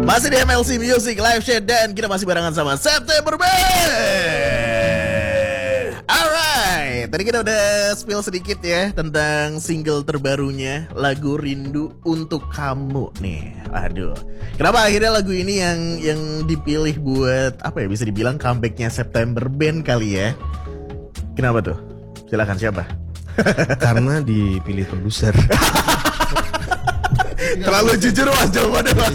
Masih di MLC Music Live Chat dan kita masih barengan sama September Band. Alright, tadi kita udah spill sedikit ya tentang single terbarunya, lagu Rindu Untuk Kamu nih. Aduh, kenapa akhirnya lagu ini yang dipilih buat apa ya, bisa dibilang comebacknya September Band kali ya? Kenapa tuh? Silakan, siapa? Karena dipilih produser. Terlalu jujur mas jawabannya mas.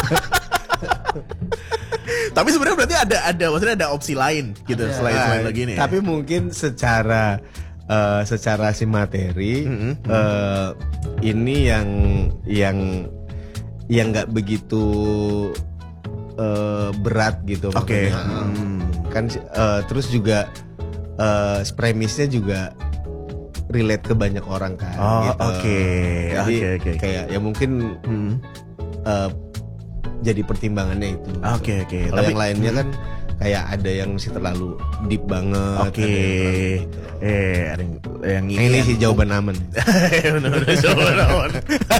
Tapi sebenarnya berarti maksudnya ada opsi lain gitu selain lagi ini. Tapi mungkin secara si materi ini yang nggak begitu berat gitu. Oke. Kan terus juga premisnya juga relate ke banyak orang kan. Oh, gitu. Jadi kayak ya mungkin jadi pertimbangannya itu. Oke. Kalau yang lainnya kan kayak ada yang masih terlalu deep banget. Oke. Ada yang ini sih jawaban aman. Benar jawaban aman.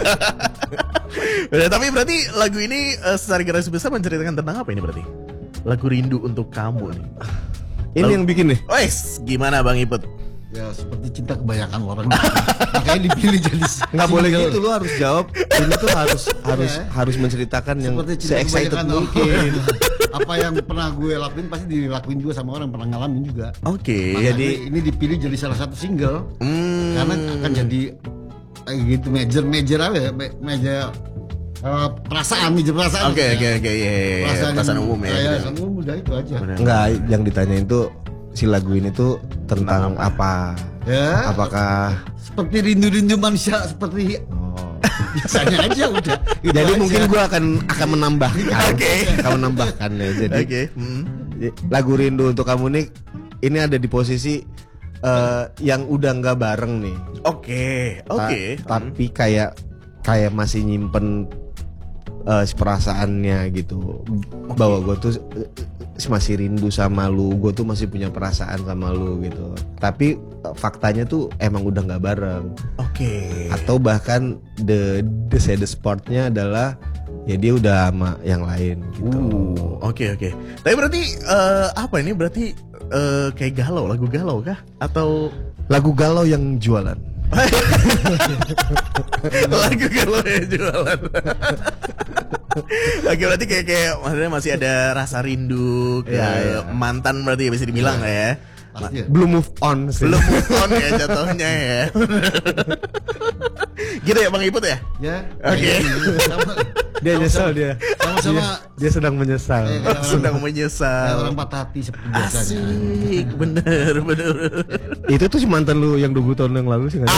Tapi berarti lagu ini secara garis besar menceritakan tentang apa ini berarti? Lagu Rindu Untuk Kamu nih. Ini yang bikin nih. Wes, gimana Bang Iput? Ya seperti cinta kebanyakan orang. Makanya dipilih jadi. Nggak boleh gitu, lu harus jawab. Ini tuh harus menceritakan yang se-excited mungkin. Apa yang pernah gue lakuin pasti dilakuin juga sama orang pernah ngalamin juga. Oke. Jadi ini dipilih jadi salah satu single. Karena akan jadi gitu major apa ya? Major perasaan. Oke. Perasaan umum ya. Perasaan umum udah itu aja. Enggak, yang ditanyain tuh si lagu ini tuh tentang apa? Ya. Apakah seperti rindu-rindu manusia seperti biasanya aja udah. Jadi mungkin gue akan menambahkan. Oke. Akan menambahkan ya. Jadi lagu Rindu Untuk Kamu nih ini ada di posisi yang udah nggak bareng nih. Oke. Tapi kayak masih nyimpen perasaannya gitu. Bahwa gue tuh masih rindu sama lu, gue tuh masih punya perasaan sama lu gitu. Tapi faktanya tuh emang udah nggak bareng. Oke. Atau bahkan the saddest partnya adalah ya dia udah sama yang lain gitu. Oke. Tapi berarti apa ini? Berarti kayak galau, lagu galau kah? Atau lagu galau yang jualan? Lagu galau yang jualan. Oke, berarti kayak maksudnya masih ada rasa rindu ke mantan berarti ya bisa dibilang ya. Belum move on sih. Belum move on ya jatuhnya ya. Gitu ya Bang Iput ya? Ya. Oke. Dia nyesel dia. Sama-sama Dia sedang menyesal. Sedang menyesal. Orang patah hati seperti biasanya. Asik, bener. Itu tuh si mantan lu yang 20 tahun yang lalu sih nggak?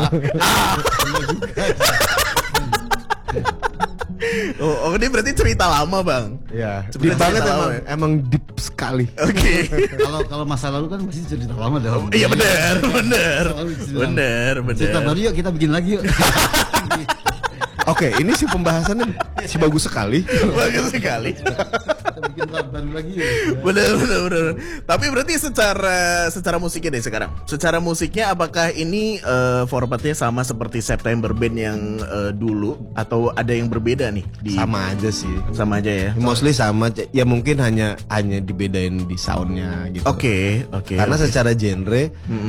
Oh, ini berarti cerita lama Bang. Iya. Sebenarnya Deep banget cerita emang, lama ya? emang deep sekali. Oke. Kalau masa lalu kan masih cerita lama dong. Iya bener. Cerita baru yuk kita bikin lagi yuk. Oke, ini si pembahasannya si bagus sekali. Bagus sekali. Kita bikin baru lagi yuk. Bener. Tapi berarti secara musiknya deh sekarang. Secara musiknya apakah ini formatnya sama seperti September Band yang dulu atau ada yang berbeda nih? Sama aja sih. Sama aja ya. Mostly sama. Ya mungkin hanya dibedain di soundnya gitu. Oke. Karena secara genre,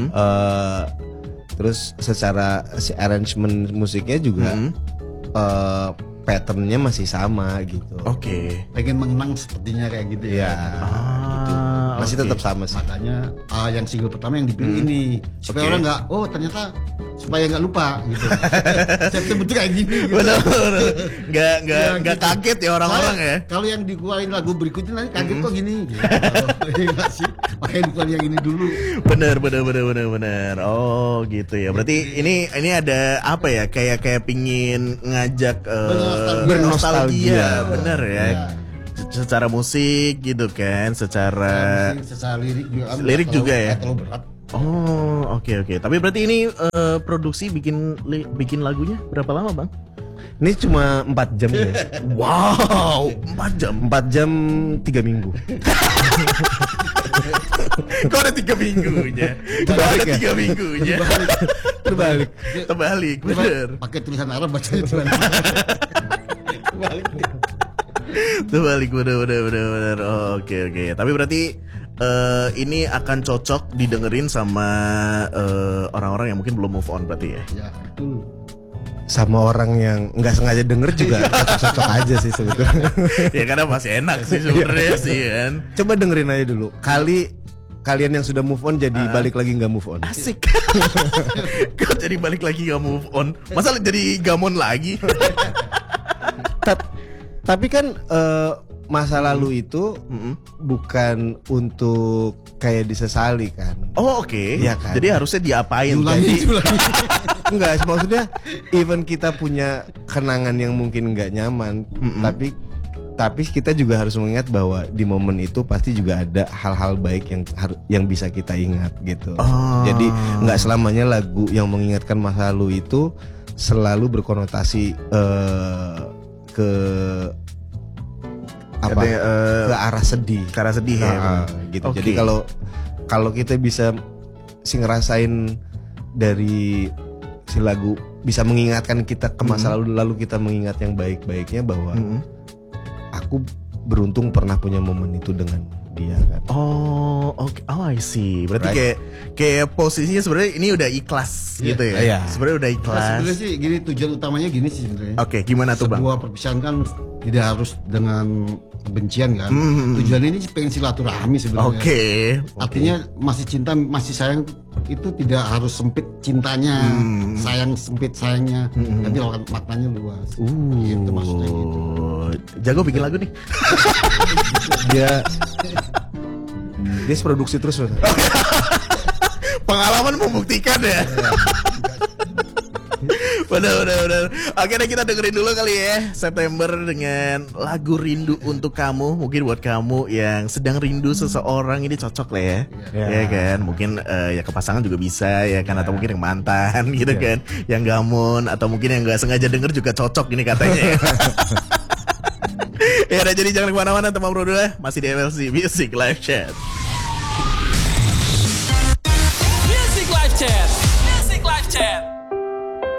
terus secara si arrangement musiknya juga patternnya masih sama gitu. Oke. Pengen mengenang sepertinya kayak gitu ya. Masih tetap sama sih. Makanya yang single pertama yang dipilih ini supaya orang nggak, ternyata supaya nggak lupa gitu. Saya betul kayak gini. Gitu. Benar. Nggak kaget ya orang-orang ya. Kalau yang dikeluarin lagu berikutnya nanti kaget kok gini. Gitu. Enggak sih. Makanya dikeluarin yang ini dulu. Benar. Oh gitu ya. Berarti ini ada apa ya? Kayak pingin ngajak bernostalgia. Benar ya. Secara musik gitu kan, secara lirik juga ya. Oh, oke. Tapi berarti ini produksi bikin lagunya berapa lama, Bang? Ini cuma 4 jam ya. Wow, 4 jam. 4 jam 3 minggu. Kok ada 3 minggunya? Terbalik ya? 3 minggunya. Terbalik, bener. Pakai tulisan Arab bacanya gimana? Terbalik. Terbalik bener. Oh, oke. Tapi berarti ini akan cocok didengerin sama orang-orang yang mungkin belum move on berarti ya. Ya, betul. Sama orang yang nggak sengaja denger juga cocok aja sih sebetulnya. Ya karena masih enak sih sebenarnya sih kan. Coba dengerin aja dulu. Kalian yang sudah move on jadi balik lagi nggak move on. Asik. Kok jadi balik lagi gak move on? Masa jadi gamon lagi? Tapi kan masa lalu itu bukan untuk kayak disesali kan. Oh oke. Iya kan? Jadi harusnya diapain? Ulangi. Enggak, maksudnya even kita punya kenangan yang mungkin nggak nyaman, tapi kita juga harus mengingat bahwa di momen itu pasti juga ada hal-hal baik yang bisa kita ingat gitu. Jadi nggak selamanya lagu yang mengingatkan masa lalu itu selalu berkonotasi ke apa? Ke arah sedih. Ke arah sedih ya. Gitu. Okay. Jadi kalau kita bisa ngerasain dari si lagu bisa mengingatkan kita ke masa lalu kita mengingat yang baik-baiknya bahwa aku beruntung pernah punya momen itu dengan dia kan. Oh, oke. Oh, I see. Berarti kayak posisinya sebenarnya ini udah ikhlas gitu ya. Iya. Sebenarnya udah ikhlas. Sebenarnya sih gini, tujuan utamanya gini sih sebenarnya. Oke, gimana tuh, Bang? Sebuah perpisahan kan tidak harus dengan kebencian kan. Tujuannya ini pengen silaturahmi sebenarnya. Oke. Artinya masih cinta, masih sayang itu tidak harus sempit cintanya, sayang sempit sayangnya, tapi maknanya luas. Gitu maksudnya gitu. Jago bikin lagu nih. Dia produksi terus. Pengalaman membuktikan ya. Benar. Oke deh, kita dengerin dulu kali ya September dengan lagu Rindu Untuk Kamu. Mungkin buat kamu yang sedang rindu seseorang ini cocok lah ya. Ya kan, mungkin ya ke pasangan juga bisa ya kan, atau mungkin yang mantan gitu kan, yang gamon, atau mungkin yang gak sengaja denger juga cocok ini katanya ya. Ya udah, jadi jangan kemana-mana teman bro, masih di MLC Music Live Chat.